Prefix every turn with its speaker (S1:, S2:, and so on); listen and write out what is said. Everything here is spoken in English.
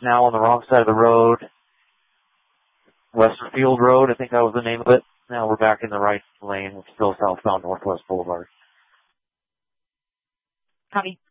S1: now on the wrong side of the road. Westerfield Road, I think that was the name of it. Now we're back in the right lane. It's still southbound Northwest Boulevard.
S2: Copy.